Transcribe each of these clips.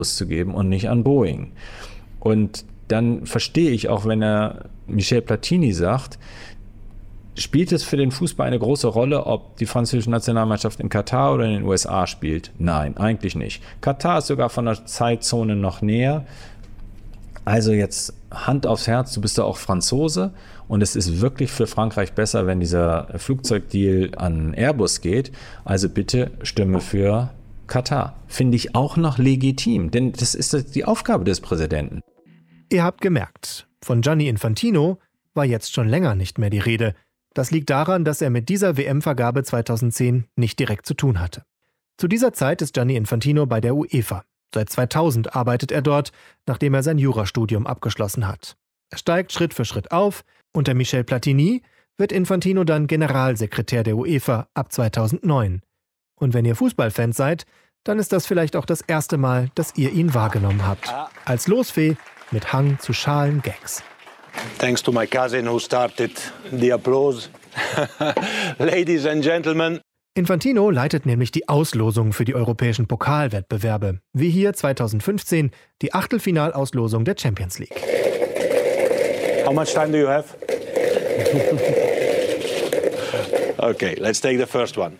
zu geben und nicht an Boeing. Und dann verstehe ich auch, wenn Michel Platini sagt, spielt es für den Fußball eine große Rolle, ob die französische Nationalmannschaft in Katar oder in den USA spielt? Nein, eigentlich nicht. Katar ist sogar von der Zeitzone noch näher. Also jetzt Hand aufs Herz, du bist ja auch Franzose und es ist wirklich für Frankreich besser, wenn dieser Flugzeugdeal an Airbus geht. Also bitte Stimme für Katar. Finde ich auch noch legitim, denn das ist die Aufgabe des Präsidenten. Ihr habt gemerkt, von Gianni Infantino war jetzt schon länger nicht mehr die Rede. Das liegt daran, dass er mit dieser WM-Vergabe 2010 nicht direkt zu tun hatte. Zu dieser Zeit ist Gianni Infantino bei der UEFA. Seit 2000 arbeitet er dort, nachdem er sein Jurastudium abgeschlossen hat. Er steigt Schritt für Schritt auf. Unter Michel Platini wird Infantino dann Generalsekretär der UEFA ab 2009. Und wenn ihr Fußballfans seid, dann ist das vielleicht auch das erste Mal, dass ihr ihn wahrgenommen habt. Als Losfee mit Hang zu schalen Gags. Thanks to my cousin who started the applause. Ladies and gentlemen. Infantino leitet nämlich die Auslosung für die europäischen Pokalwettbewerbe, wie hier 2015 die Achtelfinalauslosung der Champions League. How much time do you have? Okay, let's take the first one.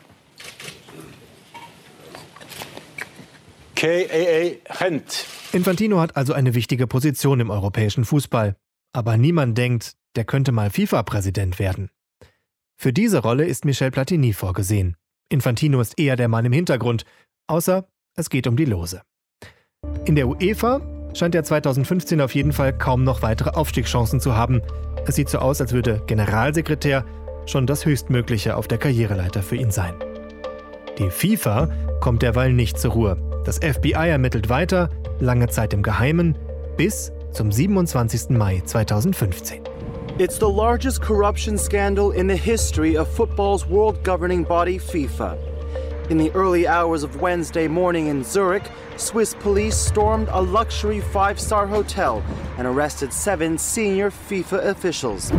KAA Gent. Infantino hat also eine wichtige Position im europäischen Fußball. Aber niemand denkt, der könnte mal FIFA-Präsident werden. Für diese Rolle ist Michel Platini vorgesehen. Infantino ist eher der Mann im Hintergrund, außer es geht um die Lose. In der UEFA scheint er 2015 auf jeden Fall kaum noch weitere Aufstiegschancen zu haben. Es sieht so aus, als würde Generalsekretär schon das Höchstmögliche auf der Karriereleiter für ihn sein. Die FIFA kommt derweil nicht zur Ruhe. Das FBI ermittelt weiter, lange Zeit im Geheimen, bis zum 27. Mai 2015. It's the largest corruption scandal in the history of football's world governing body, FIFA. In the early hours of Wednesday morning in Zurich, Swiss police stormed a luxury five-star hotel and arrested 7 senior FIFA officials.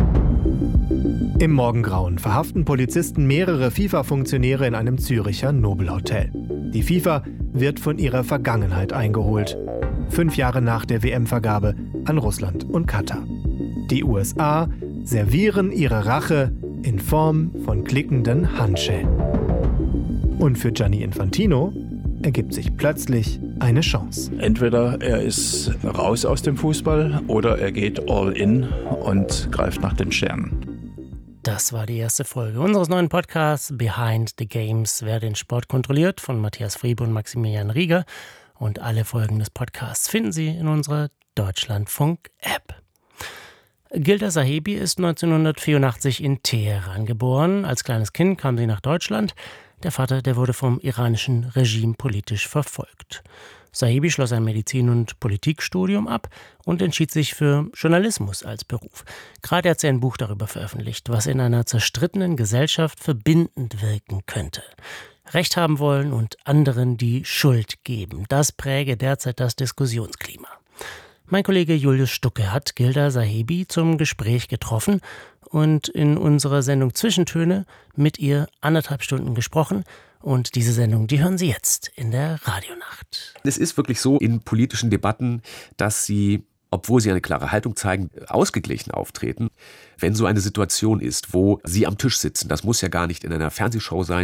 Im Morgengrauen verhaften Polizisten mehrere FIFA-Funktionäre in einem Züricher Nobelhotel. Die FIFA wird von ihrer Vergangenheit eingeholt. 5 Jahre nach der WM-Vergabe an Russland und Katar. Die USA servieren ihre Rache in Form von klickenden Handschellen. Und für Gianni Infantino ergibt sich plötzlich eine Chance. Entweder er ist raus aus dem Fußball oder er geht all in und greift nach den Sternen. Das war die erste Folge unseres neuen Podcasts Behind the Games. Wer den Sport kontrolliert, von Matthias Friebe und Maximilian Rieger. Und alle Folgen des Podcasts finden Sie in unserer Deutschlandfunk-App. Gilda Sahebi ist 1984 in Teheran geboren. Als kleines Kind kam sie nach Deutschland. Der Vater, der wurde vom iranischen Regime politisch verfolgt. Sahebi schloss ein Medizin- und Politikstudium ab und entschied sich für Journalismus als Beruf. Gerade hat sie ein Buch darüber veröffentlicht, was in einer zerstrittenen Gesellschaft verbindend wirken könnte. Recht haben wollen und anderen die Schuld geben. Das präge derzeit das Diskussionsklima. Mein Kollege Julius Stucke hat Gilda Sahebi zum Gespräch getroffen und in unserer Sendung Zwischentöne mit ihr 1,5 Stunden gesprochen. Und diese Sendung, die hören Sie jetzt in der Radionacht. Es ist wirklich so in politischen Debatten, dass sie, obwohl sie eine klare Haltung zeigen, ausgeglichen auftreten. Wenn so eine Situation ist, wo sie am Tisch sitzen, das muss ja gar nicht in einer Fernsehshow sein,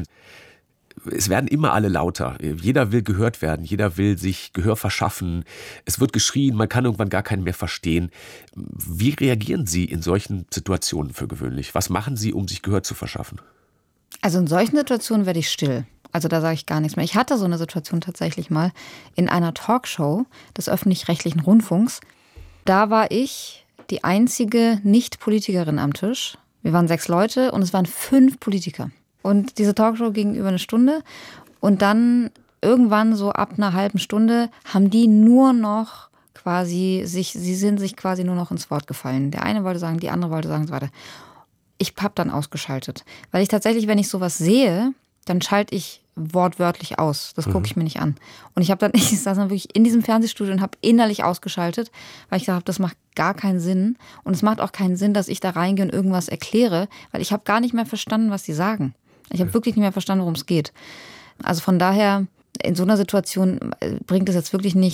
es werden immer alle lauter. Jeder will gehört werden, jeder will sich Gehör verschaffen. Es wird geschrien, man kann irgendwann gar keinen mehr verstehen. Wie reagieren Sie in solchen Situationen für gewöhnlich? Was machen Sie, um sich Gehör zu verschaffen? Also in solchen Situationen werde ich still. Also da sage ich gar nichts mehr. Ich hatte so eine Situation tatsächlich mal in einer Talkshow des öffentlich-rechtlichen Rundfunks. Da war ich die einzige Nicht-Politikerin am Tisch. Wir waren 6 Leute und es waren 5 Politiker. Und diese Talkshow ging über 1 Stunde. Und dann irgendwann so ab einer halben Stunde haben die nur noch sie sind sich quasi nur noch ins Wort gefallen. Der eine wollte sagen, die andere wollte sagen, so weiter. Ich habe dann ausgeschaltet. Weil ich tatsächlich, wenn ich sowas sehe, dann schalte ich wortwörtlich aus. Das gucke ich mir nicht an. Und ich saß dann wirklich in diesem Fernsehstudio und habe innerlich ausgeschaltet, weil ich dachte, das macht gar keinen Sinn. Und es macht auch keinen Sinn, dass ich da reingehe und irgendwas erkläre, weil ich habe gar nicht mehr verstanden, was die sagen. Ich habe wirklich nicht mehr verstanden, worum es geht. Also von daher, in so einer Situation bringt es jetzt wirklich nichts,